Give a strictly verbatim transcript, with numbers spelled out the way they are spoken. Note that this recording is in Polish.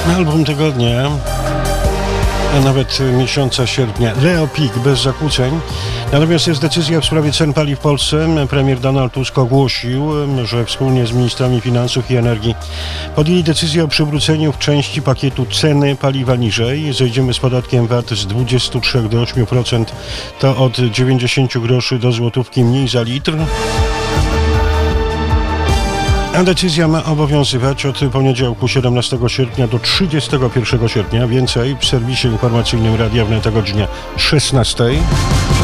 Album tygodnia, a nawet miesiąca sierpnia. Leo Pik bez zakłóceń. Natomiast jest decyzja w sprawie cen paliw w Polsce. Premier Donald Tusk ogłosił, że wspólnie z ministrami finansów i energii podjęli decyzję o przywróceniu w części pakietu ceny paliwa niżej. Zejdziemy z podatkiem V A T z dwudziestu trzech do ośmiu procent, to od dziewięćdziesięciu groszy do złotówki mniej za litr. A decyzja ma obowiązywać od poniedziałku siedemnastego sierpnia do trzydziestego pierwszego sierpnia. Więcej w serwisie informacyjnym Radia Wnet o godzinie szesnastej.